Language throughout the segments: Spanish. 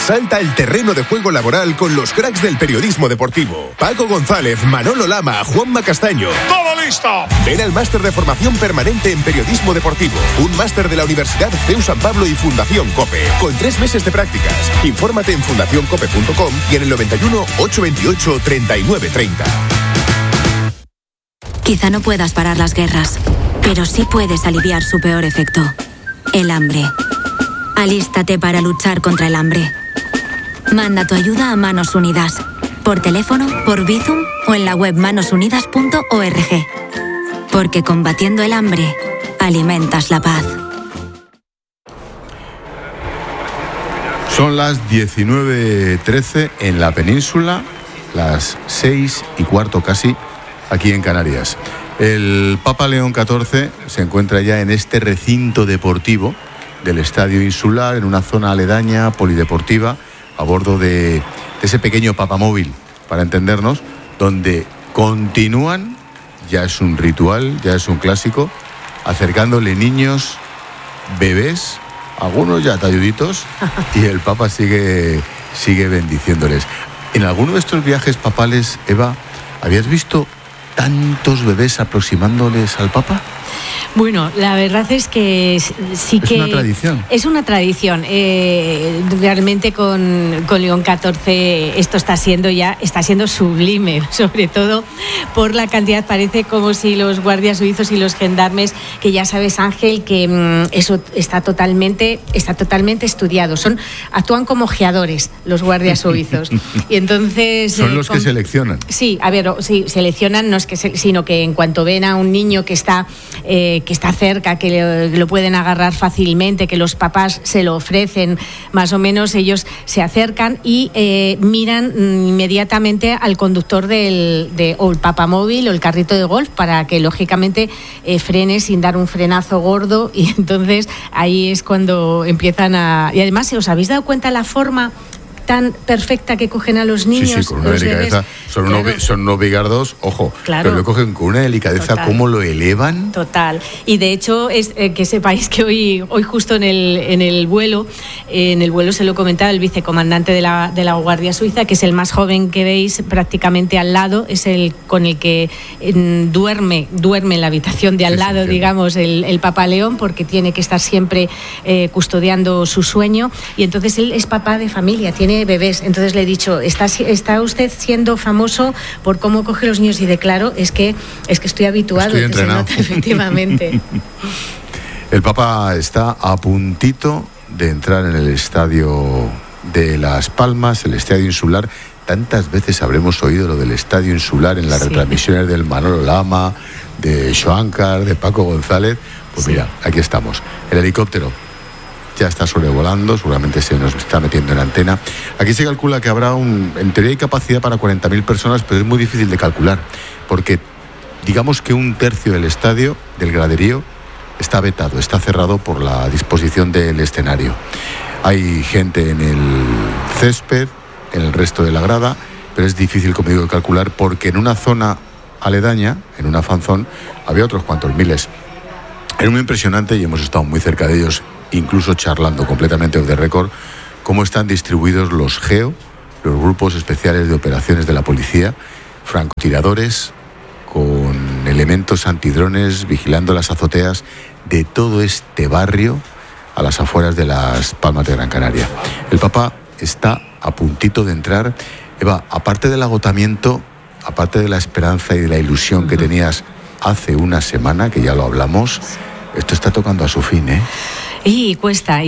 Salta al terreno de juego laboral con los cracks del periodismo deportivo. Paco González, Manolo Lama, Juanma Castaño. ¡Todo listo! Ven al máster de formación permanente en periodismo deportivo. Un máster de la Universidad CEU San Pablo y Fundación COPE. Con 3 meses de prácticas. Infórmate en fundacioncope.com y en el 91 828 3930. Quizá no puedas parar las guerras, pero sí puedes aliviar su peor efecto: el hambre. Alístate para luchar contra el hambre. Manda tu ayuda a Manos Unidas, por teléfono, por Bizum o en la web manosunidas.org. Porque combatiendo el hambre, alimentas la paz. Son las 19:13 en la península, las 6:15 casi aquí en Canarias. El Papa León XIV se encuentra ya en este recinto deportivo del Estadio Insular, en una zona aledaña, polideportiva, a bordo de ese pequeño papamóvil, para entendernos, donde continúan, ya es un ritual, ya es un clásico, acercándole niños, bebés, algunos ya talluditos, y el Papa sigue bendiciéndoles. En alguno de estos viajes papales, Eva, ¿habías visto tantos bebés aproximándoles al Papa? Bueno, la verdad es que sí que... Es una tradición. Es una tradición. Realmente con León XIV esto está siendo sublime, sobre todo por la cantidad. Parece como si los guardias suizos y los gendarmes, que ya sabes, Ángel, que eso está totalmente estudiado. Actúan como ojeadores los guardias suizos. Y entonces... Son los que seleccionan. Sí, a ver, sí, seleccionan, no es que sino que en cuanto ven a un niño que está cerca, que lo pueden agarrar fácilmente, que los papás se lo ofrecen, más o menos ellos se acercan y miran inmediatamente al conductor o el papamóvil o el carrito de golf, para que lógicamente frene sin dar un frenazo gordo, y entonces ahí es cuando empiezan a... Y además, ¿os habéis dado cuenta la forma tan perfecta que cogen a los niños? Sí, con una delicadeza. Son unos bigardos, ojo, claro. Pero lo cogen con una delicadeza. Total. ¿Cómo lo elevan? Total. Y de hecho, que sepáis que hoy justo en el vuelo se lo comentaba el vicecomandante de la Guardia Suiza, que es el más joven que veis prácticamente al lado, es el con el que duerme en la habitación de al lado, digamos, el Papa León, porque tiene que estar siempre custodiando su sueño, y entonces él es papá de familia, tiene bebés. Entonces le he dicho, ¿está usted siendo famoso por cómo coge los niños? Y de claro, es que estoy habituado. Estoy entrenado. Efectivamente. El Papa está a puntito de entrar en el estadio de Las Palmas, el estadio insular. Tantas veces habremos oído lo del estadio insular en las retransmisiones del Manolo Lama, de Joancar, de Paco González. Pues mira, aquí estamos. El helicóptero ya está sobrevolando, seguramente se nos está metiendo en antena. Aquí se calcula que habrá en teoría hay capacidad para 40.000 personas, pero es muy difícil de calcular, porque digamos que un tercio del estadio, del graderío, está vetado, está cerrado por la disposición del escenario. Hay gente en el césped, en el resto de la grada, pero es difícil, como digo, de calcular, porque en una zona aledaña, en una fanzón, había otros cuantos miles. Es muy impresionante, y hemos estado muy cerca de ellos, incluso charlando completamente off the record, cómo están distribuidos los GEO, los grupos especiales de operaciones de la policía, francotiradores, con elementos antidrones, vigilando las azoteas de todo este barrio a las afueras de Las Palmas de Gran Canaria. El Papa está a puntito de entrar. Eva, aparte del agotamiento, aparte de la esperanza y de la ilusión que tenías hace una semana, que ya lo hablamos, esto está tocando a su fin, ¿eh? Y cuesta,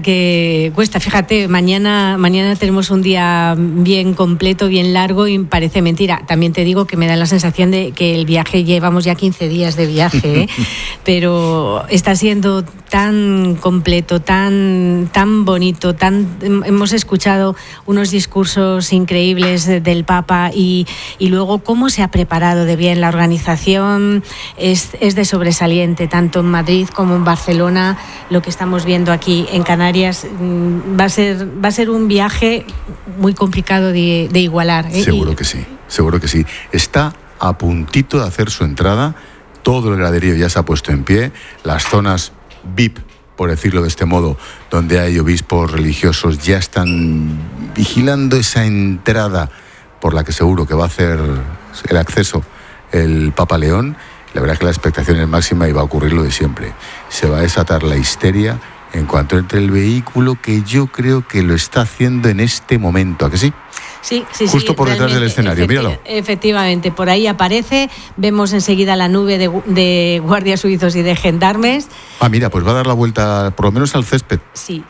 fíjate, mañana tenemos un día bien completo, bien largo, y parece mentira. También te digo que me da la sensación de que el viaje, llevamos ya 15 días de viaje, ¿eh? Pero está siendo tan completo, tan bonito, hemos escuchado unos discursos increíbles del Papa, y luego cómo se ha preparado de bien la organización. Es de sobresaliente, tanto en Madrid como en Barcelona. Lo que estamos viendo aquí en Canarias va a ser un viaje muy complicado de igualar, ¿eh? Seguro que sí. Está a puntito de hacer su entrada. Todo el graderío ya se ha puesto en pie. Las zonas VIP por decirlo de este modo, donde hay obispos religiosos, ya están vigilando esa entrada por la que seguro que va a hacer el acceso el Papa León. La verdad es que la expectación es máxima y va a ocurrir lo de siempre. Se va a desatar la histeria en cuanto entre el vehículo, que yo creo que lo está haciendo en este momento, ¿a que sí? Sí, justo por detrás del escenario, míralo. Efectivamente, por ahí aparece, vemos enseguida la nube de guardias suizos y de gendarmes. Mira, pues va a dar la vuelta por lo menos al césped. Sí.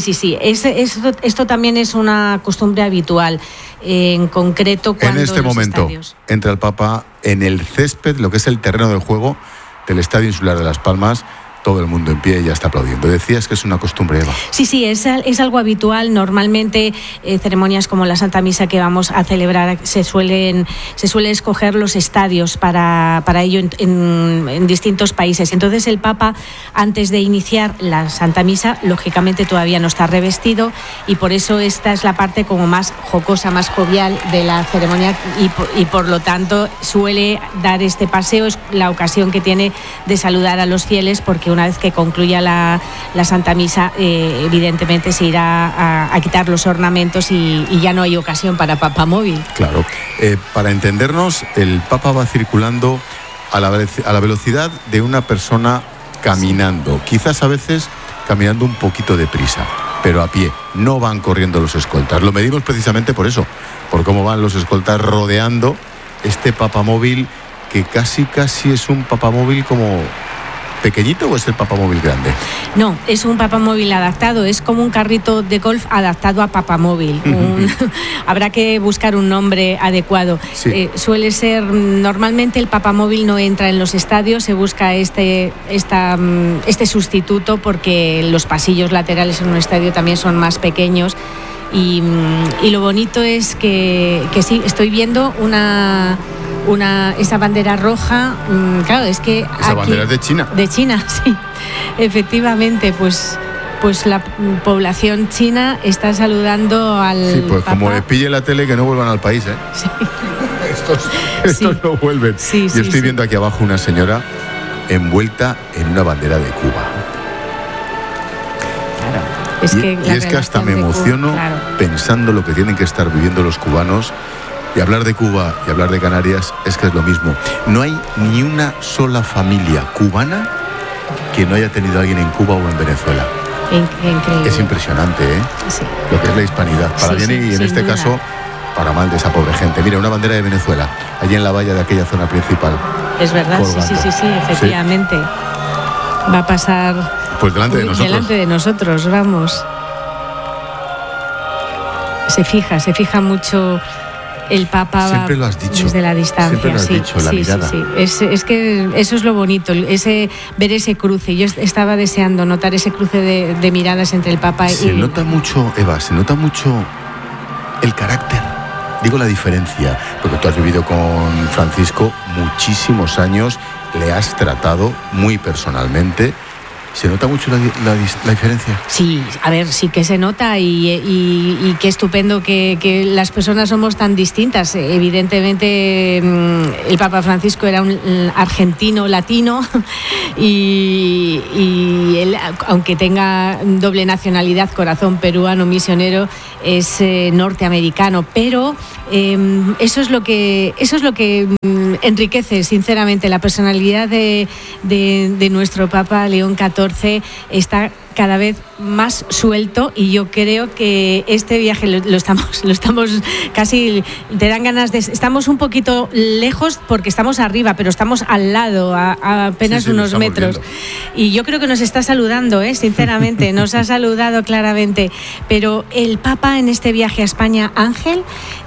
Esto también es una costumbre habitual, en concreto cuando en este momento estadios... entra el Papa en el césped, lo que es el terreno del juego del Estadio Insular de Las Palmas. Todo el mundo en pie y ya está aplaudiendo. Decías que es una costumbre, Eva. Sí, es algo habitual. Normalmente ceremonias como la Santa Misa que vamos a celebrar se suele escoger los estadios para ello en distintos países. Entonces el Papa, antes de iniciar la Santa Misa, lógicamente todavía no está revestido, y por eso esta es la parte como más jocosa, más jovial de la ceremonia, y por lo tanto suele dar este paseo. Es la ocasión que tiene de saludar a los fieles, porque una vez que concluya la Santa Misa, evidentemente se irá a quitar los ornamentos y ya no hay ocasión para papamóvil. Claro. Para entendernos, el Papa va circulando a la velocidad de una persona caminando. Quizás a veces caminando un poquito deprisa, pero a pie. No van corriendo los escoltas. Lo medimos precisamente por eso, por cómo van los escoltas rodeando este papamóvil, que casi es un papamóvil como... ¿Pequeñito o es el papamóvil grande? No, es un papamóvil adaptado, es como un carrito de golf adaptado a papamóvil. Habrá que buscar un nombre adecuado. Sí. Suele ser, normalmente el papamóvil no entra en los estadios, se busca este sustituto, porque los pasillos laterales en un estadio también son más pequeños. Y lo bonito es que sí, estoy viendo esa bandera roja. Claro, es que esa bandera es de China. De China, sí, efectivamente, pues la población china está saludando al... Sí, pues Papa. Como le pille la tele, que no vuelvan al país, ¿eh? Sí. Estos no vuelven. Sí, Yo estoy viendo aquí abajo una señora envuelta en una bandera de Cuba. Claro. Es que hasta me emociono pensando lo que tienen que estar viviendo los cubanos. Y hablar de Cuba y hablar de Canarias es que es lo mismo. No hay ni una sola familia cubana que no haya tenido a alguien en Cuba o en Venezuela. Increíble. Es impresionante, ¿eh? Sí. Lo que es la hispanidad. Para bien y en este caso, para mal de esa pobre gente. Mira, una bandera de Venezuela, allí en la valla de aquella zona principal. Es verdad, sí, efectivamente. Sí. Va a pasar... Pues delante de nosotros. Delante de nosotros, vamos. Se fija mucho... El Papa siempre lo has dicho, desde la distancia. Siempre lo has dicho, la mirada. Sí. Es que eso es lo bonito, ver ese cruce. Yo estaba deseando notar ese cruce de miradas entre el Papa y... Se nota mucho, Eva, el carácter. Digo la diferencia, porque tú has vivido con Francisco muchísimos años, le has tratado muy personalmente. ¿Se nota mucho la diferencia? Sí, a ver, sí que se nota, y qué estupendo que las personas somos tan distintas. Evidentemente, el Papa Francisco era un argentino latino y él, aunque tenga doble nacionalidad, corazón peruano, misionero, es norteamericano, pero eso es lo que enriquece sinceramente la personalidad de nuestro Papa León XIV. Está cada vez más suelto, y yo creo que este viaje lo estamos casi, te dan ganas de... Estamos un poquito lejos porque estamos arriba, pero estamos al lado, a apenas unos metros. Viendo. Y yo creo que nos está saludando, sinceramente, nos ha saludado claramente. Pero el Papa en este viaje a España, Ángel,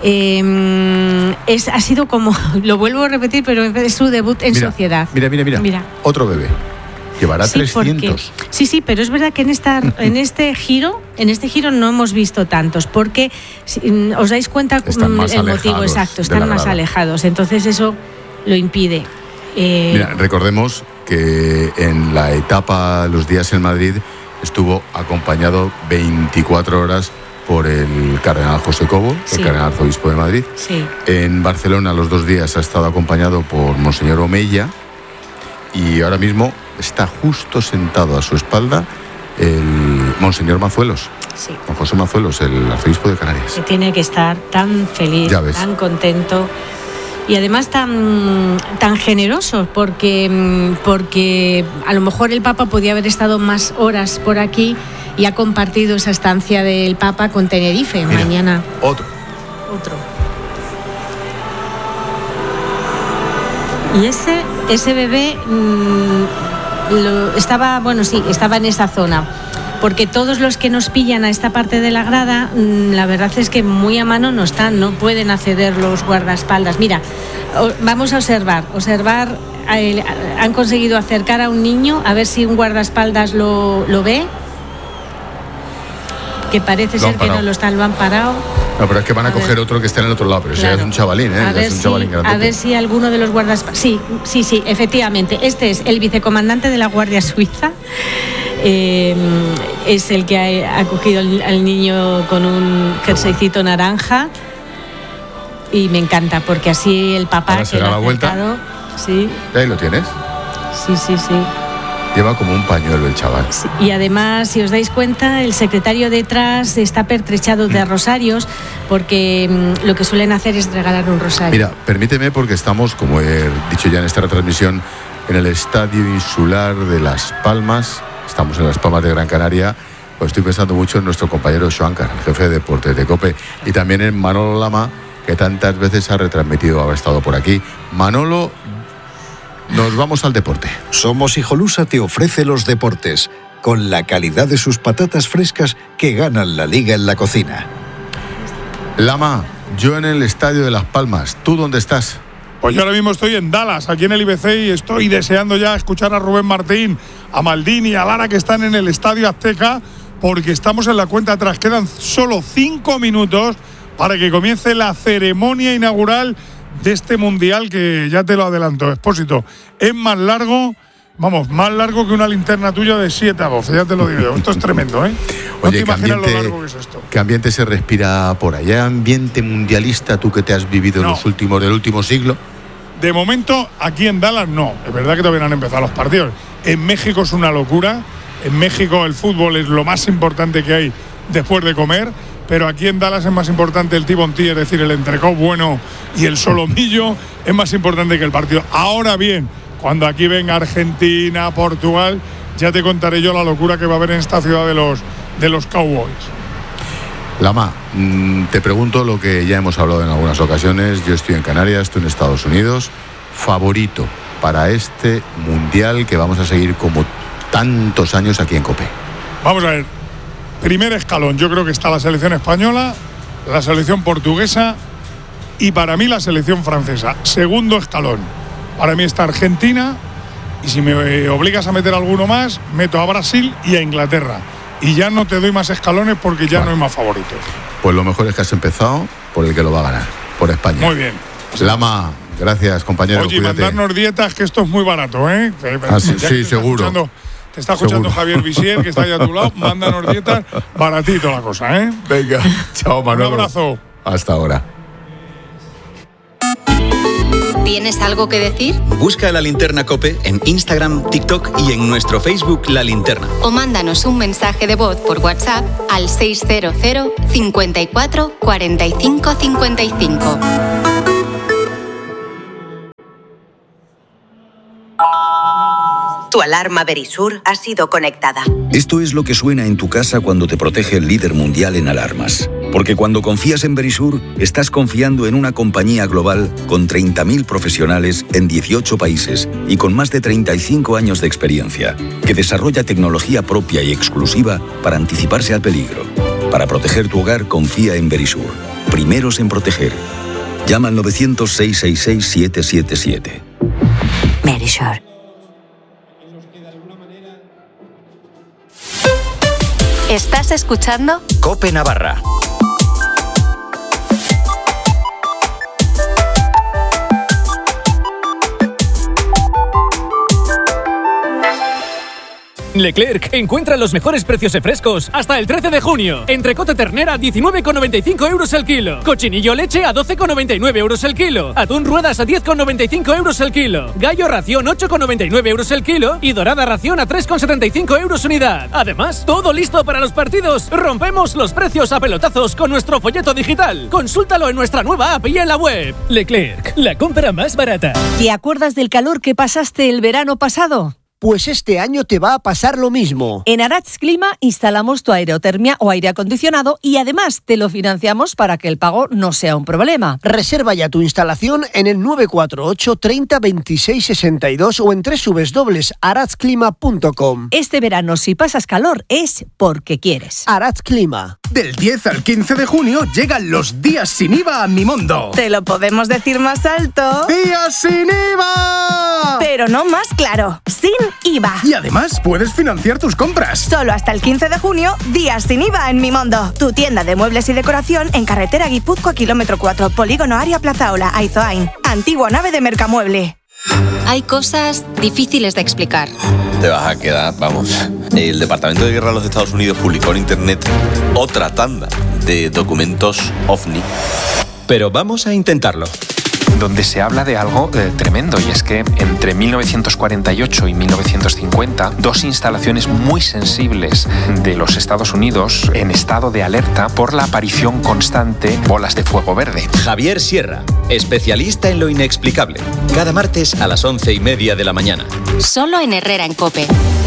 ha sido como, lo vuelvo a repetir, pero es su debut en sociedad. Mira. Otro bebé. Llevará 300. Sí, pero es verdad que en este giro no hemos visto tantos, porque os dais cuenta el motivo exacto, están más alejados, entonces eso lo impide. Mira, recordemos que en la etapa Los Días en Madrid estuvo acompañado 24 horas por el cardenal José Cobo, el cardenal arzobispo de Madrid. Sí. En Barcelona los 2 días ha estado acompañado por Monseñor Omeya, y ahora mismo está justo sentado a su espalda el Monseñor Mazuelos. Sí. Don José Mazuelos, el arzobispo de Canarias. Que tiene que estar tan feliz, tan contento y además tan generoso, porque a lo mejor el Papa podía haber estado más horas por aquí y ha compartido esa estancia del Papa con Tenerife. Mira, mañana. Otro. Y ese bebé estaba en esa zona. Porque todos los que nos pillan a esta parte de la grada, la verdad es que muy a mano no están, no pueden acceder los guardaespaldas. Mira, vamos a observar, han conseguido acercar a un niño, a ver si un guardaespaldas lo ve, que parece ser que no lo han parado. No, pero es que van a coger otro que esté en el otro lado, pero claro, ese es un chavalín, es un chavalín grandote. A ver si alguno de los guardaespaldas... Sí, efectivamente, este es el vicecomandante de la Guardia Suiza. Es el que ha cogido al niño con un jerseycito naranja y me encanta porque así el papá ahora se da la vuelta. Sí. Ahí lo tienes. Sí. Lleva como un pañuelo el chaval. Sí. Y además, si os dais cuenta, el secretario detrás está pertrechado de rosarios porque lo que suelen hacer es regalar un rosario. Mira, permíteme porque estamos, como he dicho ya en esta retransmisión, en el Estadio Insular de Las Palmas. Estamos en Las Palmas de Gran Canaria, pues estoy pensando mucho en nuestro compañero Xoáncar, el jefe de deportes de COPE, y también en Manolo Lama, que tantas veces ha retransmitido, haber estado por aquí. Manolo, nos vamos al deporte. Somos Hijolusa te ofrece los deportes, con la calidad de sus patatas frescas que ganan la liga en la cocina. Lama, yo en el Estadio de Las Palmas, ¿tú dónde estás? Pues yo ahora mismo estoy en Dallas, aquí en el IBC, y estoy deseando ya escuchar a Rubén Martín, a Maldini, a Lara, que están en el Estadio Azteca, porque estamos en la cuenta atrás. Quedan solo 5 minutos para que comience la ceremonia inaugural de este Mundial, que ya te lo adelanto, Expósito, es más largo que una linterna tuya de 7 a 12, ya te lo digo yo. Esto es tremendo, ¿eh? No te imaginas lo largo que es esto. ¿Qué ambiente se respira por allá? ¿Ambiente mundialista, tú que te has vivido en del último siglo? De momento, aquí en Dallas no. Es verdad que todavía no han empezado los partidos. En México es una locura. En México el fútbol es lo más importante que hay después de comer. Pero aquí en Dallas es más importante el T-Bon-T, es decir, el entrecot bueno y el solomillo, es más importante que el partido. Ahora bien, cuando aquí venga Argentina, Portugal, ya te contaré yo la locura que va a haber en esta ciudad de los Cowboys. Lama, te pregunto lo que ya hemos hablado en algunas ocasiones. Yo estoy en Canarias, tú en Estados Unidos. ¿Favorito para este Mundial que vamos a seguir como tantos años aquí en COPE? Vamos a ver. Primer escalón, yo creo que está la selección española, la selección portuguesa y para mí la selección francesa. Segundo escalón, para mí está Argentina, y si me obligas a meter alguno más, meto a Brasil y a Inglaterra. Y ya no te doy más escalones porque ya no hay más favoritos. Pues lo mejor es que has empezado por el que lo va a ganar, por España. Muy bien. Lama, gracias, compañero. Oye, cuídate. mandarnos dietas, que esto es muy barato, ¿eh? Sí, seguro. Te está escuchando Javier Visier, que está ahí a tu lado. Mándanos dietas, baratito la cosa, ¿eh? Venga, chao, Manolo. Un abrazo. Hasta ahora. ¿Tienes algo que decir? Busca La Linterna COPE en Instagram, TikTok y en nuestro Facebook La Linterna. O mándanos un mensaje de voz por WhatsApp al 600 54 45 55. Tu alarma Verisur ha sido conectada. Esto es lo que suena en tu casa cuando te protege el líder mundial en alarmas. Porque cuando confías en Verisur, estás confiando en una compañía global con 30.000 profesionales en 18 países y con más de 35 años de experiencia, que desarrolla tecnología propia y exclusiva para anticiparse al peligro. Para proteger tu hogar, confía en Verisur. Primeros en proteger. Llama al 900-666-777. Verisur. ¿Estás escuchando? COPE Navarra. Leclerc, encuentra los mejores precios de frescos hasta el 13 de junio. Entrecote ternera, 19,95 euros el kilo. Cochinillo leche a 12,99 euros el kilo. Atún ruedas a 10,95 euros el kilo. Gallo ración, 8,99 euros el kilo. Y dorada ración a 3,75 euros unidad. Además, todo listo para los partidos. Rompemos los precios a pelotazos con nuestro folleto digital. Consúltalo en nuestra nueva app y en la web. Leclerc, la compra más barata. ¿Te acuerdas del calor que pasaste el verano pasado? Pues este año te va a pasar lo mismo. En Arats Clima instalamos tu aerotermia o aire acondicionado y además te lo financiamos para que el pago no sea un problema. Reserva ya tu instalación en el 948 30 26 62 o en www.aratsclima.com. Este verano, si pasas calor, es porque quieres. Arats Clima. Del 10 al 15 de junio llegan los días sin IVA a Mimondo. Te lo podemos decir más alto. ¡Días sin IVA! Pero no más claro. Sin IVA. Y además puedes financiar tus compras. Solo hasta el 15 de junio, días sin IVA en Mimondo. Tu tienda de muebles y decoración en carretera Guipúzcoa, kilómetro 4, Polígono Aria Plazaola, Aizoain. Antigua nave de Mercamueble. Hay cosas difíciles de explicar. Te vas a quedar, vamos. El Departamento de Guerra de los Estados Unidos publicó en internet otra tanda de documentos OVNI. Pero vamos a intentarlo. Donde se habla de algo tremendo, y es que entre 1948 y 1950, dos instalaciones muy sensibles de los Estados Unidos en estado de alerta por la aparición constante de bolas de fuego verde. Javier Sierra, especialista en lo inexplicable. Cada martes a las 11:30 de la mañana. Solo en Herrera en COPE.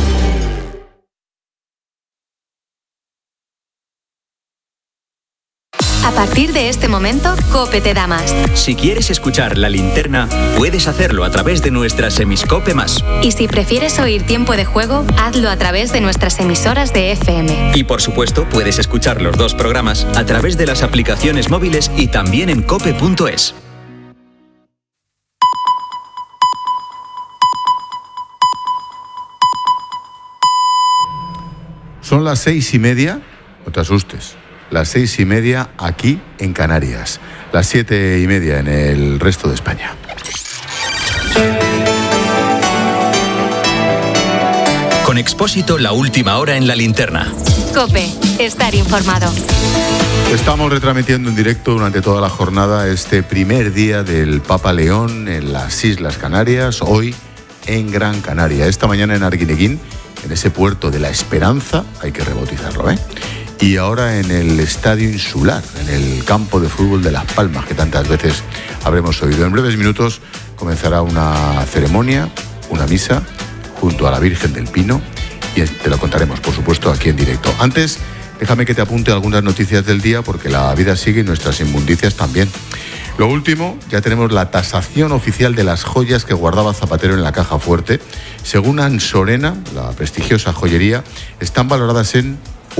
A partir de este momento, COPE te da más. Si quieres escuchar La Linterna, puedes hacerlo a través de nuestras Emiscope Más. Y si prefieres oír Tiempo de Juego, hazlo a través de nuestras emisoras de FM. Y por supuesto, puedes escuchar los dos programas a través de las aplicaciones móviles y también en cope.es. Son las 6:30, no te asustes. Las 6:30 aquí en Canarias, las 7:30 en el resto de España. Con Expósito, la última hora en La Linterna. COPE, estar informado. Estamos retransmitiendo en directo durante toda la jornada este primer día del Papa León en las Islas Canarias, hoy en Gran Canaria. Esta mañana en Arguineguín, en ese puerto de la Esperanza, hay que rebautizarlo, y ahora en el Estadio Insular, en el campo de fútbol de Las Palmas, que tantas veces habremos oído. En breves minutos comenzará una ceremonia, una misa, junto a la Virgen del Pino, y te lo contaremos, por supuesto, aquí en directo. Antes, déjame que te apunte algunas noticias del día, porque la vida sigue y nuestras inmundicias también. Lo último, ya tenemos la tasación oficial de las joyas que guardaba Zapatero en la caja fuerte. Según Ansorena, la prestigiosa joyería, están valoradas en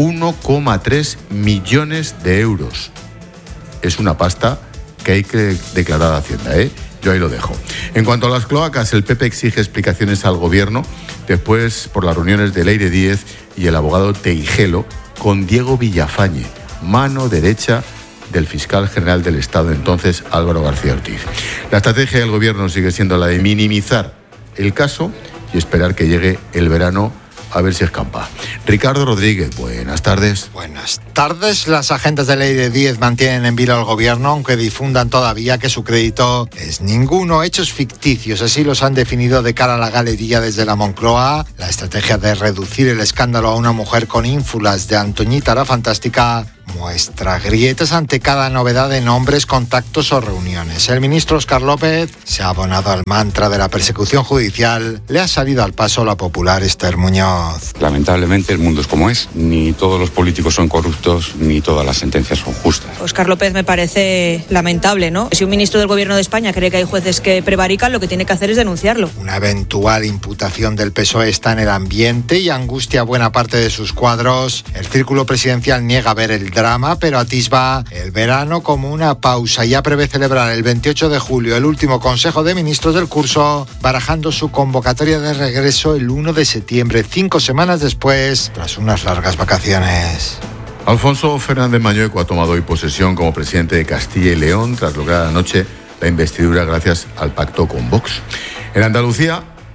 1,3 millones de euros. Es una pasta que hay que declarar a Hacienda, Yo ahí lo dejo. En cuanto a las cloacas, el PP exige explicaciones al gobierno después por las reuniones de Leire Díez y el abogado Teijelo con Diego Villafañe, mano derecha del fiscal general del Estado, entonces Álvaro García Ortiz. La estrategia del gobierno sigue siendo la de minimizar el caso y esperar que llegue el verano a ver si escampa. Ricardo Rodríguez, buenas tardes. Buenas tardes. Las agentes de Leire Díez mantienen en vilo al gobierno, aunque difundan todavía que su crédito es ninguno. Hechos ficticios, así los han definido de cara a la galería desde la Moncloa. La estrategia de reducir el escándalo a una mujer con ínfulas de Antoñita la Fantástica muestra grietas ante cada novedad de nombres, contactos o reuniones. El ministro Óscar López se ha abonado al mantra de la persecución judicial. Le ha salido al paso la popular Esther Muñoz. Lamentablemente el mundo es como es. Ni todos los políticos son corruptos, ni todas las sentencias son justas. Óscar López me parece lamentable, ¿no? Si un ministro del gobierno de España cree que hay jueces que prevarican, lo que tiene que hacer es denunciarlo. Una eventual imputación del PSOE está en el ambiente y angustia buena parte de sus cuadros. El círculo presidencial niega ver el drama, pero atisba el verano como una pausa. Ya prevé celebrar el 28 de julio el último Consejo de Ministros del curso, barajando su convocatoria de regreso el 1 de septiembre, 5 semanas después, tras unas largas vacaciones. Alfonso Fernández Mañueco ha tomado hoy posesión como presidente de Castilla y León tras lograr anoche la investidura gracias al pacto con Vox. En Andalucía,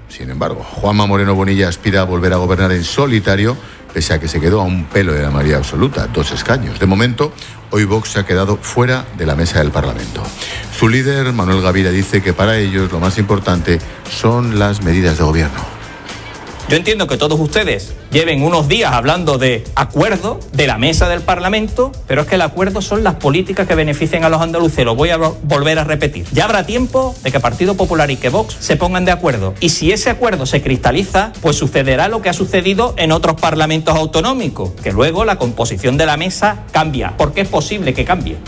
Sin embargo, Juanma Moreno Bonilla aspira a volver a gobernar en solitario, pese a que se quedó a un pelo de la mayoría absoluta, 2 escaños. De momento, hoy Vox se ha quedado fuera de la mesa del Parlamento. Su líder, Manuel Gavira, dice que para ellos lo más importante son las medidas de gobierno. Yo entiendo que todos ustedes lleven unos días hablando de acuerdo, de la mesa del Parlamento, pero es que el acuerdo son las políticas que beneficien a los andaluces. Lo voy a volver a repetir. Ya habrá tiempo de que Partido Popular y que Vox se pongan de acuerdo. Y si ese acuerdo se cristaliza, pues sucederá lo que ha sucedido en otros parlamentos autonómicos, que luego la composición de la mesa cambia, porque es posible que cambie.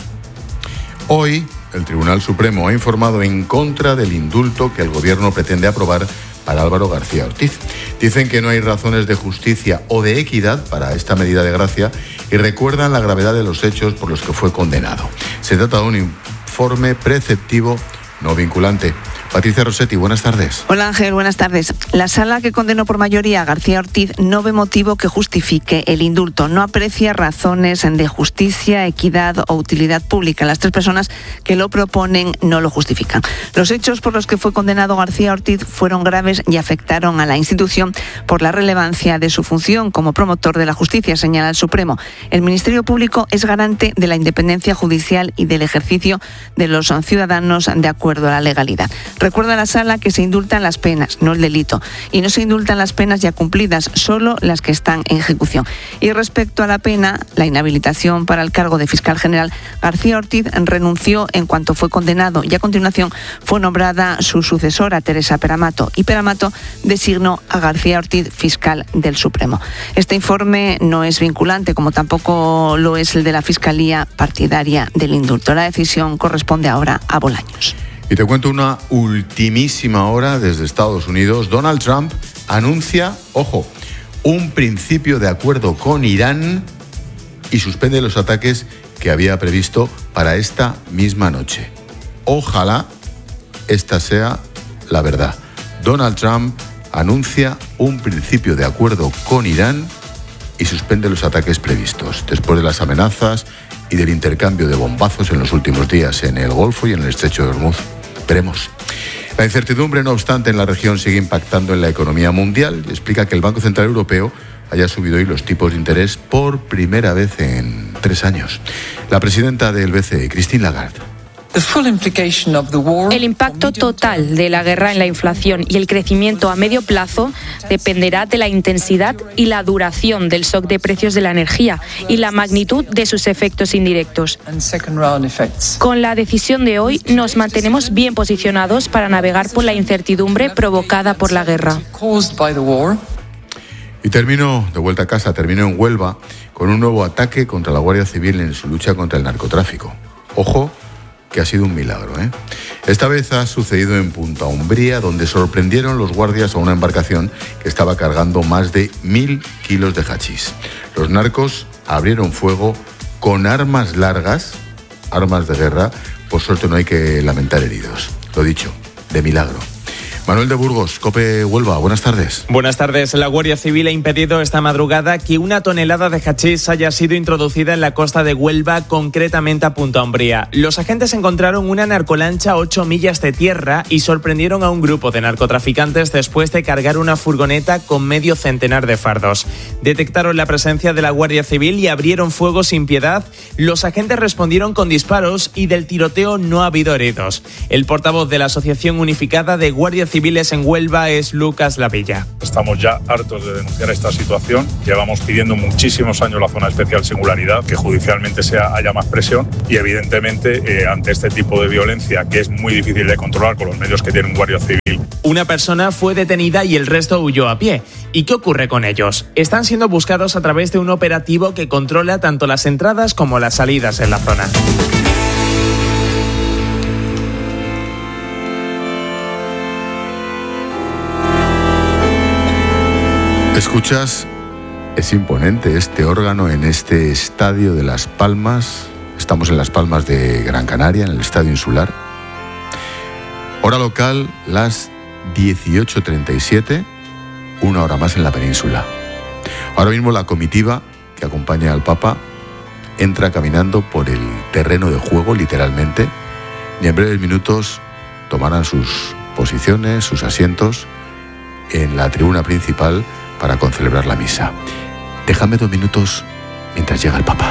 Hoy, el Tribunal Supremo ha informado en contra del indulto que el Gobierno pretende aprobar para Álvaro García Ortiz. Dicen que no hay razones de justicia o de equidad para esta medida de gracia y recuerdan la gravedad de los hechos por los que fue condenado. Se trata de un informe preceptivo no vinculante. Patricia Rossetti, buenas tardes. Hola Ángel, buenas tardes. La sala que condenó por mayoría a García Ortiz no ve motivo que justifique el indulto. No aprecia razones de justicia, equidad o utilidad pública. Las 3 personas que lo proponen no lo justifican. Los hechos por los que fue condenado García Ortiz fueron graves y afectaron a la institución por la relevancia de su función como promotor de la justicia, señala el Supremo. El Ministerio Público es garante de la independencia judicial y del ejercicio de los ciudadanos de acuerdo a la legalidad. Recuerda a la sala que se indultan las penas, no el delito, y no se indultan las penas ya cumplidas, solo las que están en ejecución. Y respecto a la pena, la inhabilitación para el cargo de fiscal general, García Ortiz renunció en cuanto fue condenado y a continuación fue nombrada su sucesora, Teresa Peramato, y Peramato designó a García Ortiz fiscal del Supremo. Este informe no es vinculante, como tampoco lo es el de la Fiscalía Partidaria del Indulto. La decisión corresponde ahora a Bolaños. Y te cuento una ultimísima hora desde Estados Unidos. Donald Trump anuncia, ojo, un principio de acuerdo con Irán y suspende los ataques que había previsto para esta misma noche. Ojalá esta sea la verdad. Donald Trump anuncia un principio de acuerdo con Irán y suspende los ataques previstos, después de las amenazas y del intercambio de bombazos en los últimos días en el Golfo y en el Estrecho de Hormuz. Veremos. La incertidumbre, no obstante, en la región sigue impactando en la economía mundial y explica que el Banco Central Europeo haya subido hoy los tipos de interés por primera vez en 3 años. La presidenta del BCE, Christine Lagarde. El impacto total de la guerra en la inflación y el crecimiento a medio plazo dependerá de la intensidad y la duración del shock de precios de la energía y la magnitud de sus efectos indirectos. Con la decisión de hoy nos mantenemos bien posicionados para navegar por la incertidumbre provocada por la guerra. Y termino de vuelta a casa, termino en Huelva con un nuevo ataque contra la Guardia Civil en su lucha contra el narcotráfico. Ojo, que ha sido un milagro, ¿eh? Esta vez ha sucedido en Punta Umbría, donde sorprendieron los guardias a una embarcación que estaba cargando más de 1.000 kilos de hachís. Los narcos abrieron fuego con armas largas, armas de guerra. Por suerte no hay que lamentar heridos. Lo dicho, de milagro. Manuel de Burgos, COPE Huelva, buenas tardes. Buenas tardes. La Guardia Civil ha impedido esta madrugada que 1 tonelada de hachís haya sido introducida en la costa de Huelva, concretamente a Punta Umbría. Los agentes encontraron una narcolancha a 8 millas de tierra y sorprendieron a un grupo de narcotraficantes después de cargar una furgoneta con medio centenar de fardos. Detectaron la presencia de la Guardia Civil y abrieron fuego sin piedad. Los agentes respondieron con disparos y del tiroteo no ha habido heridos. El portavoz de la Asociación Unificada de Guardia Civiles en Huelva es Lucas Lavilla. Estamos ya hartos de denunciar esta situación. Llevamos pidiendo muchísimos años la zona especial singularidad, que judicialmente haya más presión y evidentemente ante este tipo de violencia, que es muy difícil de controlar con los medios que tiene un Guardia Civil. Una persona fue detenida y el resto huyó a pie. ¿Y qué ocurre con ellos? Están siendo buscados a través de un operativo que controla tanto las entradas como las salidas en la zona. Escuchas, es imponente este órgano en este estadio de Las Palmas. Estamos en Las Palmas de Gran Canaria, en el Estadio Insular. Hora local, las 18:37, 1 hora más en la península. Ahora mismo la comitiva que acompaña al Papa entra caminando por el terreno de juego, literalmente, y en breves minutos tomarán sus posiciones, sus asientos, en la tribuna principal para concelebrar la misa. Déjame 2 minutos mientras llega el Papa.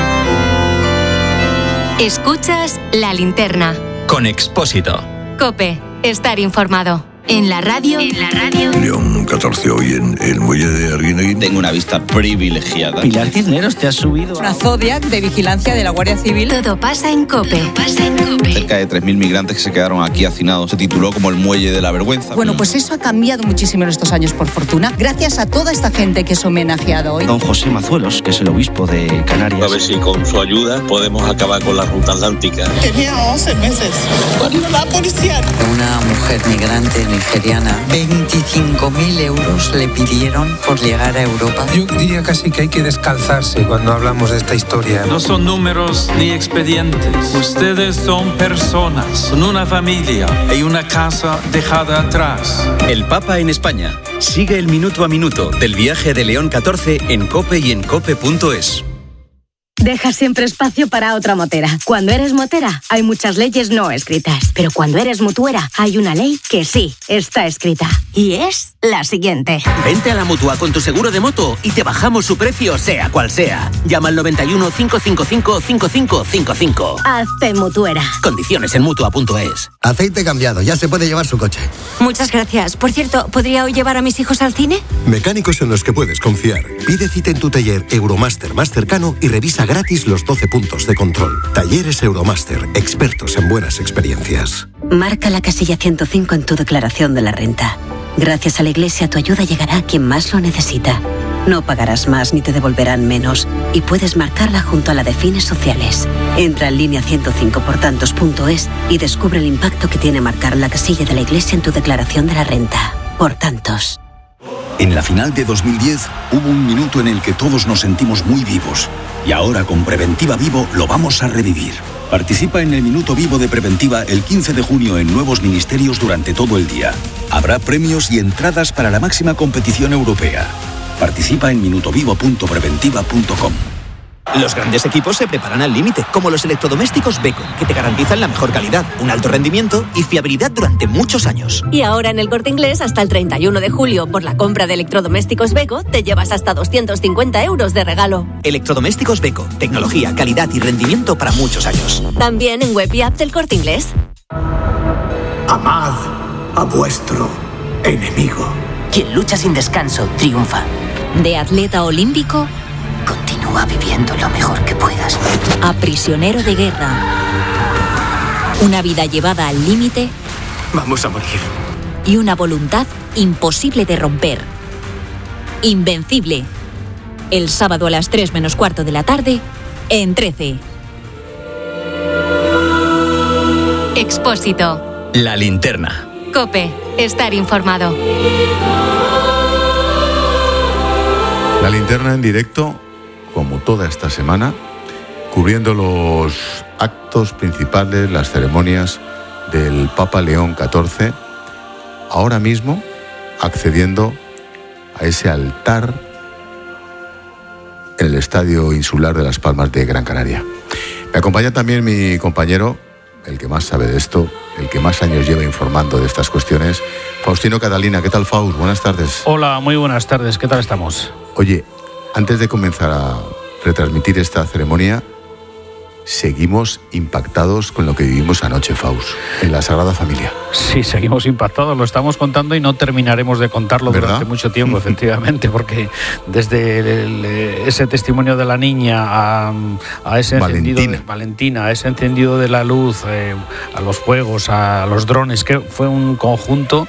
Escuchas La Linterna. Con Expósito. COPE. Estar informado. En la radio. León 14 hoy en el muelle de Arguineguín. Tengo una vista privilegiada. Pilar Cisneros, te has subido. Una Zodiac de vigilancia de la Guardia Civil. Todo pasa en COPE. Cerca de 3.000 migrantes que se quedaron aquí hacinados. Se tituló como el muelle de la vergüenza. Bueno, pues eso ha cambiado muchísimo en estos años, por fortuna, gracias a toda esta gente que es homenajeado hoy. Don José Mazuelos, que es el obispo de Canarias. A ver si con su ayuda podemos acabar con la ruta atlántica. Tenía 11 meses cuando la policía. Una mujer migrante nigeriana, 25.000 euros le pidieron por llegar a Europa. Yo diría casi que hay que descalzarse cuando hablamos de esta historia. No son números ni expedientes. Ustedes son personas, con una familia y una casa dejada atrás. El Papa en España. Sigue el minuto a minuto del viaje de León 14 en COPE y en COPE.es. Deja siempre espacio para otra motera. Cuando eres motera, hay muchas leyes no escritas. Pero cuando eres mutuera, hay una ley que sí está escrita. Y es la siguiente. Vente a la Mutua con tu seguro de moto y te bajamos su precio sea cual sea. Llama al 91 555 5555. Hazte mutuera. Condiciones en Mutua.es. Aceite cambiado, ya se puede llevar su coche. Muchas gracias. Por cierto, ¿podría hoy llevar a mis hijos al cine? Mecánicos en los que puedes confiar. Pide cita en tu taller Euromaster más cercano y revisa gratis los 12 puntos de control. Talleres Euromaster, expertos en buenas experiencias. Marca la casilla 105 en tu declaración de la renta. Gracias a la Iglesia, tu ayuda llegará a quien más lo necesita. No pagarás más ni te devolverán menos y puedes marcarla junto a la de fines sociales. Entra en línea 105portantos.es y descubre el impacto que tiene marcar la casilla de la Iglesia en tu declaración de la renta. Por tantos. En la final de 2010 hubo un minuto en el que todos nos sentimos muy vivos. Y ahora con Preventiva Vivo lo vamos a revivir. Participa en el Minuto Vivo de Preventiva el 15 de junio en nuevos ministerios durante todo el día. Habrá premios y entradas para la máxima competición europea. Participa en minutovivo.preventiva.com. Los grandes equipos se preparan al límite, como los electrodomésticos Beko, que te garantizan la mejor calidad, un alto rendimiento y fiabilidad durante muchos años. Y ahora en El Corte Inglés, hasta el 31 de julio, por la compra de electrodomésticos Beko, te llevas hasta 250 euros de regalo. Electrodomésticos Beko, tecnología, calidad y rendimiento para muchos años. También en web y app del Corte Inglés. Amad a vuestro enemigo. Quien lucha sin descanso triunfa. De atleta olímpico, continúa viviendo lo mejor que puedas. A prisionero de guerra. Una vida llevada al límite. Vamos a morir. Y una voluntad imposible de romper. Invencible. El sábado a las 3 menos cuarto de la tarde, en 13. Expósito. La Linterna. COPE. Estar informado. La Linterna en directo, como toda esta semana, cubriendo los actos principales, las ceremonias del Papa León XIV, ahora mismo accediendo a ese altar en el Estadio Insular de Las Palmas de Gran Canaria. Me acompaña también mi compañero, el que más sabe de esto, el que más años lleva informando de estas cuestiones, Faustino Catalina. ¿Qué tal, Faust? Buenas tardes. Hola, muy buenas tardes. ¿Qué tal estamos? Oye, antes de comenzar a retransmitir esta ceremonia, seguimos impactados con lo que vivimos anoche, Faust, en la Sagrada Familia. Sí, seguimos impactados, lo estamos contando y no terminaremos de contarlo, ¿verdad?, durante mucho tiempo, efectivamente, porque desde ese testimonio de la niña a ese encendido de Valentina, a ese encendido de la luz, a los fuegos, a los drones, que fue un conjunto